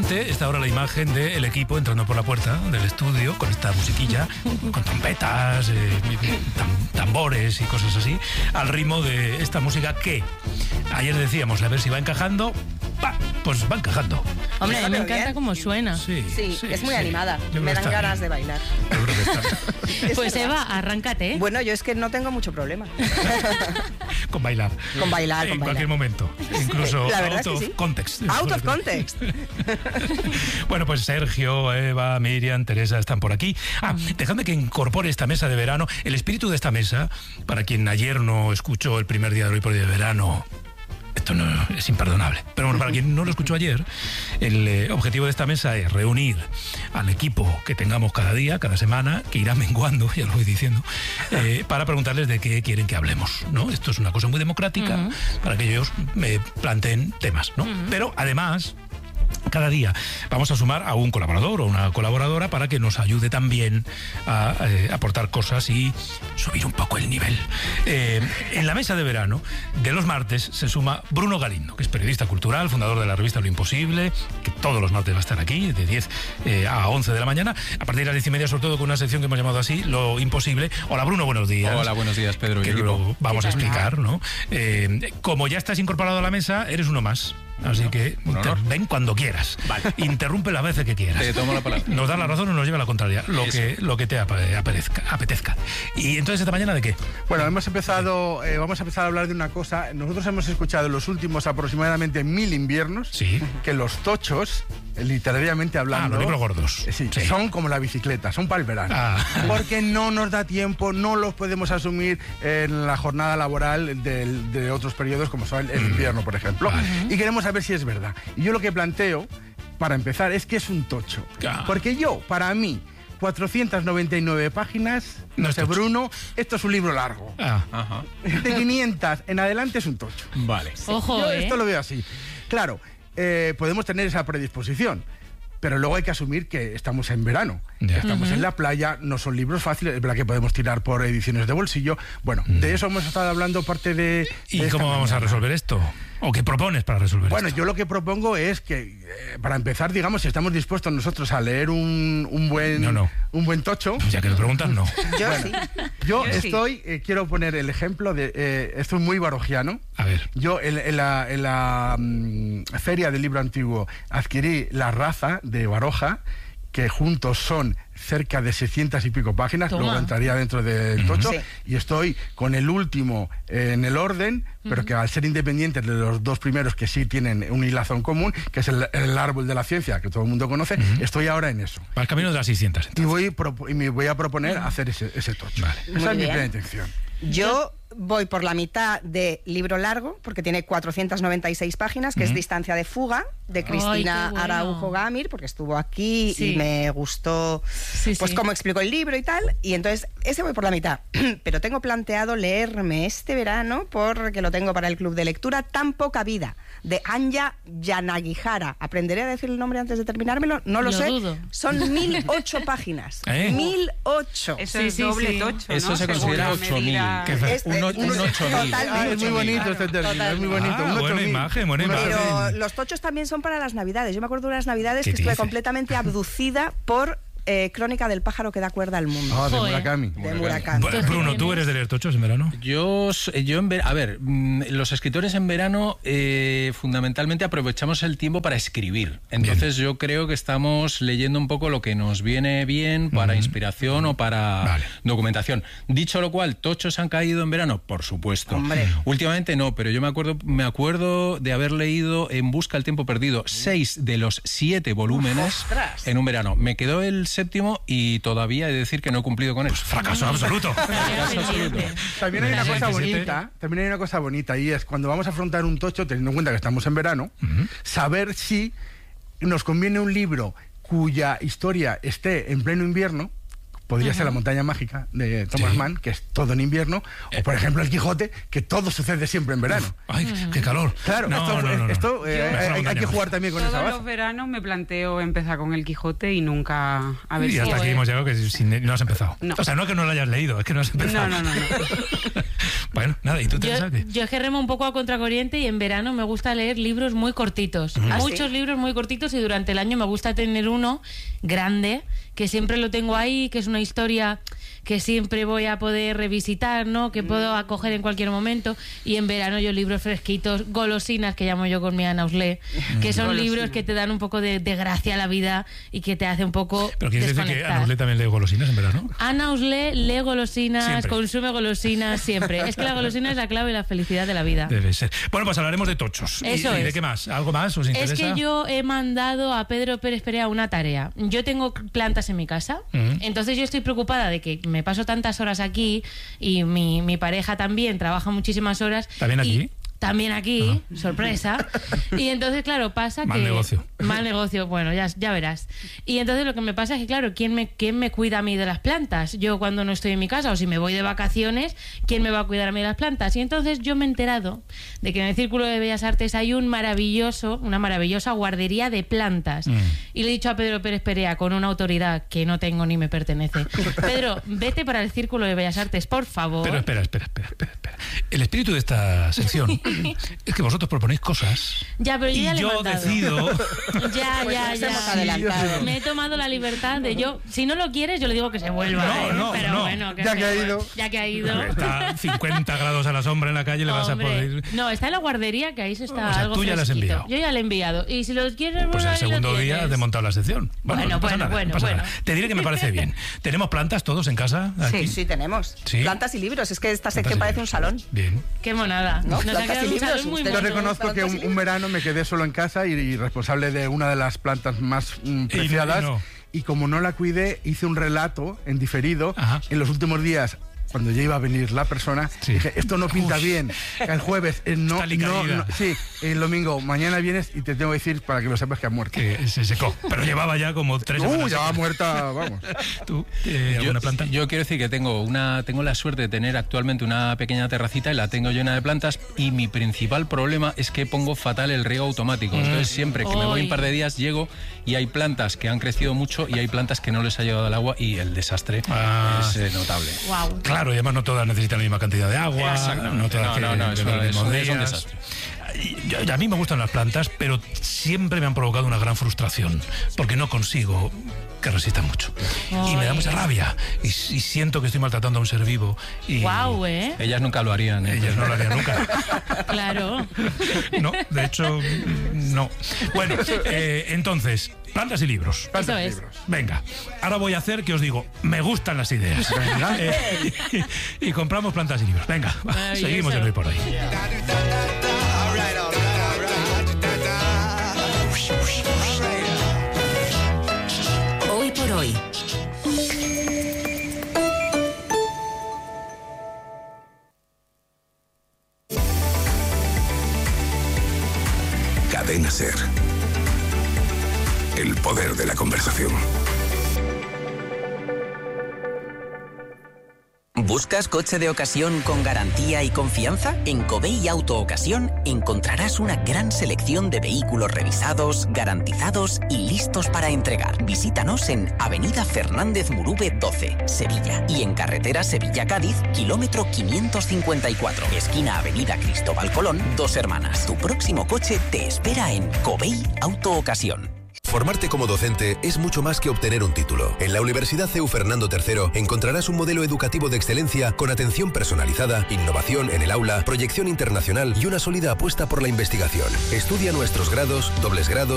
delante está ahora la imagen del equipo entrando por la puerta del estudio con esta musiquilla, con trompetas, tambores y cosas así, al ritmo de esta música que ayer decíamos a ver si va encajando. Pues va encajando. Hombre, a mí me encanta cómo suena. Sí, es muy animada. Me dan ganas de bailar. Pues Eva, arráncate. Bueno, yo es que no tengo mucho problema. Con bailar. Con bailar, en cualquier momento. Incluso out of context. Out of context. Bueno, pues Sergio, Eva, Miriam, Teresa están por aquí. Dejadme que incorpore esta mesa de verano. El espíritu de esta mesa, para quien ayer no escuchó el primer día de Hoy por Día de Verano, esto no es imperdonable. Pero bueno, para quien no lo escuchó ayer, el objetivo de esta mesa es reunir al equipo que tengamos cada día, cada semana, que irá menguando, ya lo voy diciendo, para preguntarles de qué quieren que hablemos, ¿no? Esto es una cosa muy democrática, para que ellos me planteen temas, ¿no? Pero además, cada día vamos a sumar a un colaborador o una colaboradora para que nos ayude también a aportar cosas y subir un poco el nivel. En la mesa de verano de los martes se suma Bruno Galindo, que es periodista cultural, fundador de la revista Lo Imposible, que todos los martes va a estar aquí de 10 a 11 de la mañana, a partir de las 10:30, sobre todo con una sección que hemos llamado así, Lo Imposible. Hola Bruno, buenos días. Hola, buenos días Pedro. Que lo vamos a explicar, ¿no? Como ya estás incorporado a la mesa, eres uno más. Así que ven cuando quieras. Vale. Interrumpe las veces que quieras. Te tomo la palabra. Nos da la razón o nos lleva la contraria. Lo que te apetezca. ¿Y entonces esta mañana de qué? Bueno, vamos a empezar a hablar de una cosa. Nosotros hemos escuchado en los últimos aproximadamente 1000 inviernos que los tochos, literariamente hablando, los libros gordos. Son como la bicicleta, son para el verano. Porque no nos da tiempo, no los podemos asumir en la jornada laboral de otros periodos como son el invierno, por ejemplo. Y queremos saber si es verdad. Y yo lo que planteo, para empezar, es que es un tocho. Porque para mí, 499 páginas, no sé, Bruno, esto es un libro largo. De 500 en adelante es un tocho. Vale. Ojo, yo esto lo veo así. Claro, podemos tener esa predisposición, pero luego hay que asumir que estamos en verano. Estamos en la playa, no son libros fáciles, es verdad que podemos tirar por ediciones de bolsillo. Bueno, de eso hemos estado hablando parte de ¿Y cómo vamos a resolver esto? ¿O qué propones para resolver esto? Bueno, yo lo que propongo es que, para empezar, digamos, si estamos dispuestos nosotros a leer un buen tocho... Ya que me preguntas, no. Yo quiero poner el ejemplo de... esto es muy barogiano. A ver. Yo en la Feria del Libro Antiguo adquirí La Raza de Baroja, que juntos son cerca de 600 y pico páginas. Luego entraría dentro del tocho. Y estoy con el último en el orden, pero que al ser independientes de los dos primeros, que sí tienen un hilazo en común, que es el árbol de la ciencia, que todo el mundo conoce, estoy ahora en eso. Para el camino de las 600. Y me voy a proponer hacer ese tocho. Vale. Esa es mi primera intención. Yo voy por la mitad de libro largo, porque tiene 496 páginas, que es Distancia de Fuga, de Cristina Araujo Gamir, porque estuvo aquí y me gustó cómo explicó el libro y tal. Y entonces, ese voy por la mitad. Pero tengo planteado leerme este verano, porque lo tengo para el club de lectura, Tan poca vida, de Anja Yanagihara. ¿Aprenderé a decir el nombre antes de terminármelo? No lo sé. Dudo. Son 1008 páginas. 1008. Eso es doble tocho, ¿no? Eso se considera 8000. Un 8000. Es muy bonito este término, es muy bonito. Buena imagen. Pero los tochos también son para las Navidades. Yo me acuerdo de unas Navidades que estuve completamente abducida por Crónica del pájaro que da cuerda al mundo. De Murakami. Bruno, ¿tú eres de leer tochos en verano? Yo en verano... A ver, los escritores en verano fundamentalmente aprovechamos el tiempo para escribir. Entonces yo creo que estamos leyendo un poco lo que nos viene bien para inspiración o para documentación. Dicho lo cual, ¿tochos han caído en verano? Por supuesto. Hombre. Últimamente no, pero yo me acuerdo de haber leído En busca del tiempo perdido 6 de los 7 volúmenes en un verano. Me quedó el 7º y todavía he de decir que no he cumplido con él. Fracaso absoluto. También hay una cosa bonita y es cuando vamos a afrontar un tocho, teniendo en cuenta que estamos en verano, saber si nos conviene un libro cuya historia esté en pleno invierno. Podría ser La montaña mágica de Thomas Mann, que es todo en invierno, o por ejemplo El Quijote, que todo sucede siempre en verano. ¡Ay, qué calor! Claro, esto hay que jugar también con esa base. Todos los veranos me planteo empezar con El Quijote y nunca... Y hasta aquí hemos llegado que no has empezado. No. O sea, no que no lo hayas leído, es que no has empezado. No. Bueno, nada, ¿y tú te sabes? Yo es que remo un poco a contracorriente y en verano me gusta leer libros muy cortitos. Muchos libros muy cortitos, y durante el año me gusta tener uno grande, que siempre lo tengo ahí, que es una historia que siempre voy a poder revisitar, ¿no? Que puedo acoger en cualquier momento. Y en verano yo libros fresquitos, golosinas, que llamo yo con mi Ana Oslé, que son libros que te dan un poco de gracia a la vida y que te hace un poco ¿Pero quieres decir que desconectar. Ana Oslé también lee golosinas en verano? Ana Oslé lee golosinas, Siempre. consume golosinas siempre. Es que la golosina es la clave de la felicidad de la vida. Debe ser. Bueno, pues hablaremos de tochos. Eso ¿Y de es. qué más? ¿Algo más os interesa? Es que yo he mandado a Pedro Pérez Perea una tarea. Yo tengo plantas en mi casa, entonces yo estoy preocupada de que me paso tantas horas aquí, y mi pareja también trabaja muchísimas horas. ¿También aquí? También aquí, sorpresa. Y entonces, claro, pasa Mal que... negocio. Mal negocio, bueno, ya verás. Y entonces lo que me pasa es que, claro, ¿quién me cuida a mí de las plantas? Yo cuando no estoy en mi casa, o si me voy de vacaciones, ¿quién me va a cuidar a mí de las plantas? Y entonces yo me he enterado de que en el Círculo de Bellas Artes hay una maravillosa guardería de plantas. Y le he dicho a Pedro Pérez Perea, con una autoridad que no tengo ni me pertenece: Pedro, vete para el Círculo de Bellas Artes, por favor. Pero espera. El espíritu de esta sección es que vosotros proponéis cosas Ya, pero yo ya le he mandado. decido... Ya. hemos adelantado. Me he tomado la libertad de si no lo quieres, yo le digo que se vuelva. No, pero no. bueno, Ya que ha ido. Ya que ha ido. Está 50 grados a la sombra en la calle, le vas a Hombre, poder... no, está en la guardería, que ahí se está O sea, algo tú ya la has fresquito. enviado. Yo ya le he enviado. Y si lo quieres, Pues el ahí lo segundo día tienes. has desmontado la sección. Bueno, no pasa bueno. nada. Te diré que me parece bien. ¿Tenemos plantas todos en casa? Aquí? Sí, tenemos. ¿Sí? Plantas y libros. Es que esta Plantas sección y parece un libros. salón. Bien. Qué monada. ¿No? Nos ha Plantas quedado y un libros, salón muy usted Yo mono. reconozco que un verano me quedé solo en casa y responsable de una de las plantas más preciadas. no. Y como no la cuidé, hice un relato en diferido. Ajá. En los últimos días, cuando ya iba a venir la persona, Sí. dije, esto no pinta Uy. bien. El jueves, no, Está alicaída. sí, el domingo, mañana vienes y te tengo que decir para que lo sepas que ha muerto. Que se secó. Pero llevaba ya como 3 semanas. Ya va seca. muerta, vamos. ¿Tú? ¿Alguna planta? Yo quiero decir que tengo la suerte de tener actualmente una pequeña terracita y la tengo llena de plantas, y mi principal problema es que pongo fatal el riego automático. Entonces siempre que me voy un par de días llego y hay plantas que han crecido mucho y hay plantas que no les ha llegado el agua, y el desastre es notable. Wow. Claro, y además no todas necesitan la misma cantidad de agua. Exactamente. No todas es un desastre. A mí me gustan las plantas, pero siempre me han provocado una gran frustración, porque no consigo que resistan mucho. Y me da mucha rabia. Y siento que estoy maltratando a un ser vivo. Y Wow, Ellas nunca lo harían. ellas no lo harían nunca. Claro. No, de hecho, no. Bueno, entonces, plantas y libros. Eso es. Venga, ahora voy a hacer que os digo, me gustan las ideas. Y compramos plantas y libros. Venga, va, Maravilloso. seguimos en Hoy por Hoy. Hoy por hoy. Cadena Ser. El poder de la conversación. ¿Buscas coche de ocasión con garantía y confianza? En Covey Auto Ocasión encontrarás una gran selección de vehículos revisados, garantizados y listos para entregar. Visítanos en Avenida Fernández Murube 12, Sevilla, y en carretera Sevilla-Cádiz, kilómetro 554, esquina Avenida Cristóbal Colón, Dos Hermanas. Tu próximo coche te espera en Covey Auto Ocasión. Formarte como docente es mucho más que obtener un título. En la Universidad CEU Fernando III encontrarás un modelo educativo de excelencia con atención personalizada, innovación en el aula, proyección internacional y una sólida apuesta por la investigación. Estudia nuestros grados, dobles grados